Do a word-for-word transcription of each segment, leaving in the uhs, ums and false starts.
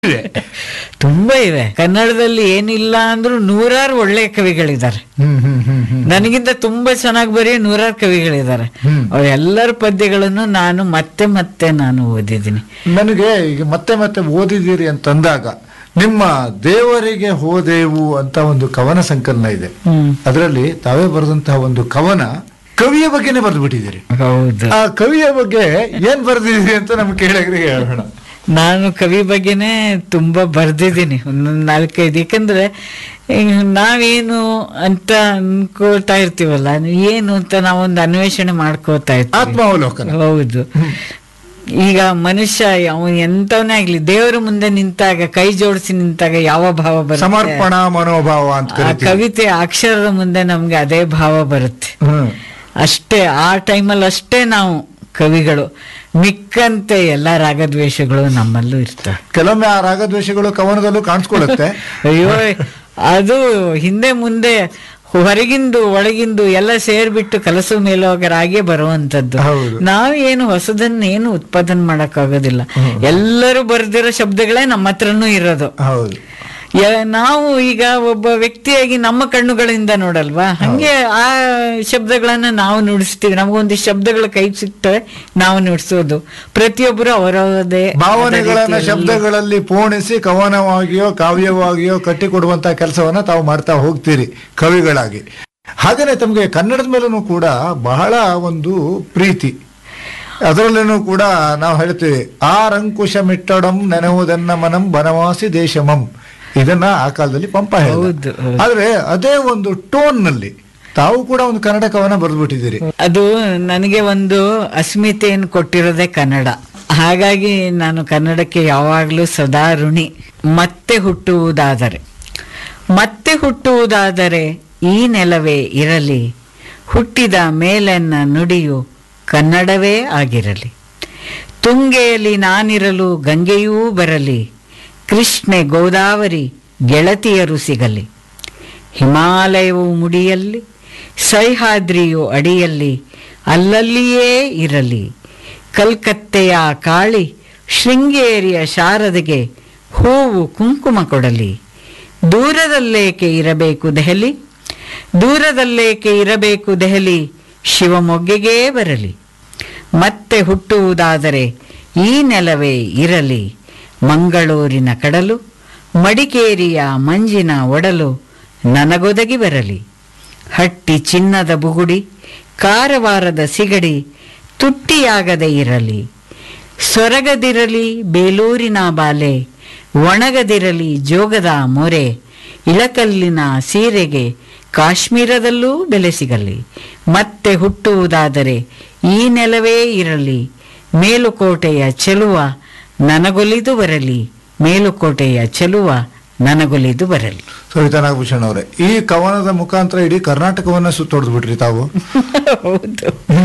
ಇವೆ. ತುಂಬಾ ಇವೆ. ಕನ್ನಡದಲ್ಲಿ ಏನಿಲ್ಲ ಅಂದ್ರೂ ನೂರಾರು ಒಳ್ಳೆ ಕವಿಗಳಿದ್ದಾರೆ. ಹ್ಮ್ ಹ್ಮ್ ಹ್ಮ್ ಹ್ಮ್ ನನಗಿಂತ ತುಂಬಾ ಚೆನ್ನಾಗಿ ಬರೀ ನೂರಾರು ಕವಿಗಳಿದ್ದಾರೆ. ಹ್ಮ್. ಅವರೆಲ್ಲರ ಪದ್ಯಗಳನ್ನು ನಾನು ಮತ್ತೆ ಮತ್ತೆ ನಾನು ಓದಿದ್ದೀನಿ. ನನಗೆ ಈಗ ಮತ್ತೆ ಮತ್ತೆ ಓದಿದ್ದೀರಿ ಅಂತಂದಾಗ ನಿಮ್ಮ ದೇವರಿಗೆ ಹೋದೆವು ಅಂತ ಒಂದು ಕವನ ಸಂಕಲನ ಇದೆ. ಹ್ಮ್. ಅದರಲ್ಲಿ ತಾವೇ ಬರೆದಂತಹ ಒಂದು ಕವನ ಕವಿಯ ಬಗ್ಗೆನೇ ಬರೆದು ಬಿಟ್ಟಿದ್ದೀರಿ. ಹೌದು. ಆ ಕವಿಯ ಬಗ್ಗೆ ಏನ್ ಬರೆದಿದ್ದೀರಿ ಅಂತ ನಮ್ಗೆ ಕೇಳಗ್ರಿಗೆ ಹೇಳೋಣ. ನಾನು ಕವಿ ಬಗ್ಗೆನೇ ತುಂಬಾ ಬರ್ದಿದ್ದೀನಿ, ಒಂದೊಂದು ನಾಲ್ಕೈದು. ಯಾಕಂದ್ರೆ ಈಗ ನಾವೇನು ಅಂತ ಅನ್ಕೋತಾ ಇರ್ತೀವಲ್ಲ, ಏನು ಅಂತ ನಾವೊಂದು ಅನ್ವೇಷಣೆ ಮಾಡ್ಕೋತಾ ಇರ್ತೀವಿ. ಆತ್ಮಾವಲೋಕನ. ಹೌದು. ಈಗ ಮನುಷ್ಯ ಅವನು ಎಂತವನೇ ಆಗ್ಲಿ, ದೇವರ ಮುಂದೆ ನಿಂತಾಗ, ಕೈ ಜೋಡಿಸಿ ನಿಂತಾಗ ಯಾವ ಭಾವ ಬರುತ್ತೆ? ಸಮರ್ಪಣಾ ಮನೋಭಾವ ಅಂತ ಆ ಕರಿತೀವಿ. ಕವಿತೆ ಅಕ್ಷರದ ಮುಂದೆ ನಮ್ಗೆ ಅದೇ ಭಾವ ಬರುತ್ತೆ. ಹ್ಮ್. ಅಷ್ಟೇ, ಆ ಟೈಮಲ್ಲಿ ಅಷ್ಟೇ ನಾವು ಕವಿಗಳು. ಮಿಕ್ಕಂತೆ ಎಲ್ಲ ರಾಗದ್ವೇಷಗಳು ನಮ್ಮಲ್ಲೂ ಇರ್ತವೆ. ಕೆಲವೊಮ್ಮೆ ಆ ರಾಗದ್ವೇಷಗಳು ಕವನದಲ್ಲೂ ಕಾಣಿಸ್ಕೊಳ್ಳುತ್ತೆ. ಅಯ್ಯೋ, ಅದು ಹಿಂದೆ ಮುಂದೆ ಹೊರಗಿಂದು ಒಳಗಿಂದು ಎಲ್ಲ ಸೇರ್ಬಿಟ್ಟು ಕಲಸು ಮೇಲೋಗರಾಗೆ ಬರುವಂತದ್ದು. ಹೌದು. ನಾವೇನು ಹೊಸದನ್ನೇನು ಉತ್ಪಾದನೆ ಮಾಡಕ್ ಆಗೋದಿಲ್ಲ. ಎಲ್ಲರೂ ಬರ್ದಿರೋ ಶಬ್ದಗಳೇ ನಮ್ಮ ಹತ್ರನೂ ಇರೋದು. ಹೌದು. ಯ- ನಾವು ಈಗ ಒಬ್ಬ ವ್ಯಕ್ತಿಯಾಗಿ ನಮ್ಮ ಕಣ್ಣುಗಳಿಂದ ನೋಡಲ್ವಾ, ಹಂಗೆ ಆ ಶಬ್ದಗಳನ್ನ ನಾವು ನುಡಿಸ್ತೀವಿ. ನಮಗೊಂದಿಷ್ಟು ಶಬ್ದಗಳ ಕೈ ಸಿಗ್ತವೆ, ನಾವು ನುಡಿಸೋದು. ಪ್ರತಿಯೊಬ್ಬರು ಅವರದೇ ಭಾವನೆಗಳನ್ನ ಶಬ್ದಗಳಲ್ಲಿ ಪೋಣಿಸಿ ಕವನವಾಗಿಯೋ ಕಾವ್ಯವಾಗಿಯೋ ಕಟ್ಟಿಕೊಡುವಂತ ಕೆಲಸವನ್ನ ತಾವು ಮಾಡ್ತಾ ಹೋಗ್ತೀರಿ ಕವಿಗಳಾಗಿ. ಹಾಗೇನೆ ತಮಗೆ ಕನ್ನಡದ ಮೇಲೂ ಕೂಡ ಬಹಳ ಒಂದು ಪ್ರೀತಿ. ಅದರಲ್ಲೇನೂ ಕೂಡ ನಾವು ಹೇಳ್ತೀವಿ, ಆರಂಕುಶ ಮಿಟ್ಟಡಂ ನೆನಹುದನ್ನ ಮನಂ ಬನವಾಸಿ ದೇಶಮಂ. ಇದನ್ನ ಆ ಕಾಲದಲ್ಲಿ ಪಂಪ ಹೇಳಿದ. ಹೌದು, ಹೌದು. ಆದ್ರೆ ಅದೇ ಒಂದು ಟೋನ್ ನಲ್ಲಿ ತಾವು ಕೂಡ ಒಂದು ಕನ್ನಡ ಕವನ ಬರೆದ್ಬಿಟ್ಟಿದ್ದೀರಿ. ಅದು ನನಗೆ ಒಂದು ಅಸ್ಮಿತೆಯನ್ನು ಕೊಟ್ಟಿರೋದೇ ಕನ್ನಡ. ಹಾಗಾಗಿ ನಾನು ಕನ್ನಡಕ್ಕೆ ಯಾವಾಗಲೂ ಸದಾ ಋಣಿ. ಮತ್ತೆ ಹುಟ್ಟುವುದಾದರೆ ಮತ್ತೆ ಹುಟ್ಟುವುದಾದರೆ ಈ ನೆಲವೇ ಇರಲಿ, ಹುಟ್ಟಿದ ಮೇಲೆನ್ನ ನುಡಿಯು ಕನ್ನಡವೇ ಆಗಿರಲಿ. ತುಂಗೆಯಲ್ಲಿ ನಾನಿರಲು ಗಂಗೆಯೂ ಬರಲಿ, ಕೃಷ್ಣೆ ಗೋದಾವರಿ ಗೆಳತಿಯರು ಸಿಗಲಿ. ಹಿಮಾಲಯವು ಮುಡಿಯಲ್ಲಿ, ಸಹ್ಯಾದ್ರಿಯು ಅಡಿಯಲ್ಲಿ, ಅಲ್ಲಲ್ಲಿಯೇ ಇರಲಿ. ಕಲ್ಕತ್ತೆಯ ಕಾಳಿ, ಶೃಂಗೇರಿಯ ಶಾರದೆಗೆ ಹೂವು ಕುಂಕುಮ ಕೊಡಲಿ. ದೂರದಲ್ಲೇಕೆ ಇರಬೇಕು ದೆಹಲಿ, ದೂರದಲ್ಲೇಕೆ ಇರಬೇಕು ದೆಹಲಿ, ಶಿವಮೊಗ್ಗೆಗೇ ಬರಲಿ. ಮತ್ತೆ ಹುಟ್ಟುವುದಾದರೆ ಈ ನೆಲವೇ ಇರಲಿ, ಮಂಗಳೂರಿನ ಕಡಲು, ಮಡಿಕೇರಿಯ ಮಂಜಿನ ಒಡಲು ನನಗೊದಗಿ ಬರಲಿ. ಹಟ್ಟಿ ಚಿನ್ನದ ಬುಗುಡಿ, ಕಾರವಾರದ ಸಿಗಡಿ ತುಟ್ಟಿಯಾಗದೆ ಇರಲಿ. ಸೊರಗದಿರಲಿ ಬೇಲೂರಿನ ಬಾಲೆ, ಒಣಗದಿರಲಿ ಜೋಗದ ಮೊರೆ, ಇಳಕಲ್ಲಿನ ಸೀರೆಗೆ ಕಾಶ್ಮೀರದಲ್ಲೂ ಬೆಲೆ ಸಿಗಲಿ. ಮತ್ತೆ ಹುಟ್ಟುವುದಾದರೆ ಈ ನೆಲವೇ ಇರಲಿ, ಮೇಲುಕೋಟೆಯ ಚೆಲುವ ನನಗೊಲಿದು ಬರಲಿ, ಮೇಲುಕೋಟೆಯ ಚೆಲುವ ನನಗೊಲಿದು ಬರಲಿ. ಸವಿತಾ ನಾಗಭೂಷಣ್ ಅವರೇ, ಈ ಕವನದ ಮುಖಾಂತರ ಇಡೀ ಕರ್ನಾಟಕವನ್ನ ಸುತ್ತೊಡೆದು ಬಿಟ್ರಿ ತಾವು. ಹೌದು.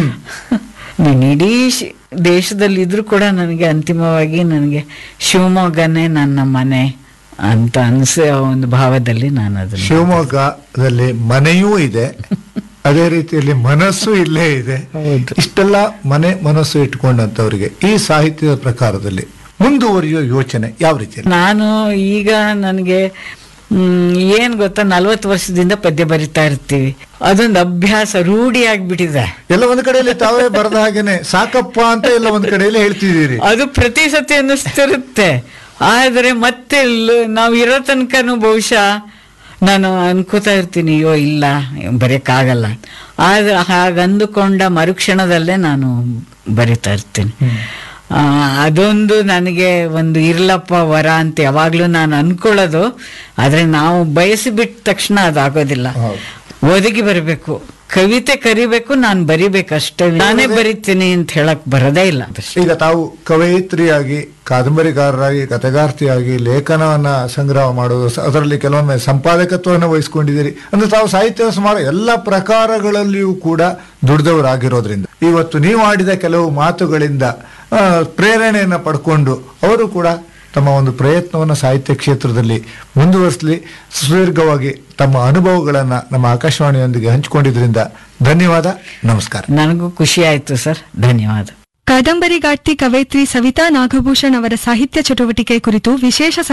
ನೀನು ಇಡೀ ಶ್- ದೇಶದಲ್ಲಿ ಇದ್ರೂ ಕೂಡ ನನಗೆ ಅಂತಿಮವಾಗಿ ನನಗೆ ಶಿವಮೊಗ್ಗನೇ ನನ್ನ ಮನೆ ಅಂತ ಅನ್ಸೋ ಒಂದು ಭಾವದಲ್ಲಿ ನಾನು ಅದನ್ನು. ಶಿವಮೊಗ್ಗದಲ್ಲಿ ಮನೆಯೂ ಇದೆ, ಅದೇ ರೀತಿಯಲ್ಲಿ ಮನಸ್ಸು ಇಲ್ಲೇ ಇದೆ. ಹೌದು. ಇಷ್ಟೆಲ್ಲ ಮನೆ ಮನಸ್ಸು ಇಟ್ಕೊಂಡಂತವರಿಗೆ ಈ ಸಾಹಿತ್ಯದ ಪ್ರಕಾರದಲ್ಲಿ ಮುಂದುವರಿಯೋ ಯೋಚನೆ ಯಾವ ರೀತಿಯಲ್ಲಿ? ನಾನು ಈಗ ನನಗೆ ಹ್ಮ್, ಏನ್ ಗೊತ್ತಾ, ನಲ್ವತ್ತು ವರ್ಷದಿಂದ ಪದ್ಯ ಬರಿತಾ ಇರ್ತೀವಿ. ಅದೊಂದು ಅಭ್ಯಾಸ ರೂಢಿ ಆಗ್ಬಿಟ್ಟಿದೆ. ಎಲ್ಲ ಒಂದ್ ಕಡೆಯಲ್ಲಿ ತಾವೇ ಬರೆದ ಹಾಗೇನೆ ಸಾಕಪ್ಪ ಅಂತ ಎಲ್ಲ ಒಂದ್ ಕಡೆಯಲ್ಲಿ ಹೇಳ್ತಿದ್ದೀರಿ. ಅದು ಪ್ರತಿ ಸತಿ ಅನ್ನಿಸ್ತಿರುತ್ತೆ. ಆದ್ರೆ ಮತ್ತೆ ಲ್- ನಾವು ಇರೋ ತನಕನೂ ಬಹುಶಃ ನಾನು ಅನ್ಕೋತಾ ಇರ್ತೀನಿ, ಅಯ್ಯೋ ಇಲ್ಲ ಬರೆಯಕ್ಕಾಗಲ್ಲ. ಆದ್ರೆ ಹಾಗಂದುಕೊಂಡ ಮರುಕ್ಷಣದಲ್ಲೇ ನಾನು ಬರಿತಾ ಇರ್ತೀನಿ. ಆ, ಅದೊಂದು ನನಗೆ ಒಂದು ಇರ್ಲಪ್ಪ ವರ ಅಂತ ಯಾವಾಗ್ಲೂ ನಾನು ಅನ್ಕೊಳ್ಳೋದು. ಆದ್ರೆ ನಾವು ಬಯಸಿಬಿಟ್ಟ ತಕ್ಷಣ ಅದಾಗೋದಿಲ್ಲ. ಹೌದು. ಒದಗಿ ಬರಬೇಕು, ಕವಿತೆ ಕರಿಬೇಕು, ನಾನು ಬರಿಬೇಕಷ್ಟೇ. ನಾನೇ ಬರಿತೀನಿ ಅಂತ ಹೇಳಕ್ ಬರೋದೇ ಇಲ್ಲ. ಈಗ ತಾವು ಕವಯಿತ್ರಿಯಾಗಿ, ಕಾದಂಬರಿಕಾರರಾಗಿ, ಕಥೆಗಾರ್ತಿಯಾಗಿ ಲೇಖನವನ್ನ ಸಂಗ್ರಹ ಮಾಡೋದು, ಅದರಲ್ಲಿ ಕೆಲವೊಮ್ಮೆ ಸಂಪಾದಕತ್ವವನ್ನು ವಹಿಸ್ಕೊಂಡಿದ್ದೀರಿ. ಅಂದ್ರೆ ತಾವು ಸಾಹಿತ್ಯದ ಸುಮಾರು ಎಲ್ಲ ಪ್ರಕಾರಗಳಲ್ಲಿಯೂ ಕೂಡ ದುಡಿದವರಾಗಿರೋದ್ರಿಂದ ಇವತ್ತು ನೀವು ಆಡಿದ ಕೆಲವು ಮಾತುಗಳಿಂದ ಆ, ಪ್ರೇರಣೆಯನ್ನು ಪಡ್ಕೊಂಡು ಅವರು ಕೂಡ ತಮ್ಮ ಒಂದು ಪ್ರಯತ್ನವನ್ನು ಸಾಹಿತ್ಯ ಕ್ಷೇತ್ರದಲ್ಲಿ ಮುಂದುವರಿಸಲಿ. ಸುದೀರ್ಘವಾಗಿ ತಮ್ಮ ಅನುಭವಗಳನ್ನ ನಮ್ಮ ಆಕಾಶವಾಣಿಯೊಂದಿಗೆ ಹಂಚಿಕೊಂಡಿದ್ರಿಂದ ಧನ್ಯವಾದ, ನಮಸ್ಕಾರ. ನನಗೂ ಖುಷಿ ಆಯ್ತು ಸರ್, ಧನ್ಯವಾದ. ಕಾದಂಬರಿಗಾರ್ತಿ ಕವಯಿತ್ರಿ ಸವಿತಾ ನಾಗಭೂಷಣ್ ಅವರ ಸಾಹಿತ್ಯ ಚಟುವಟಿಕೆ ಕುರಿತು ವಿಶೇಷ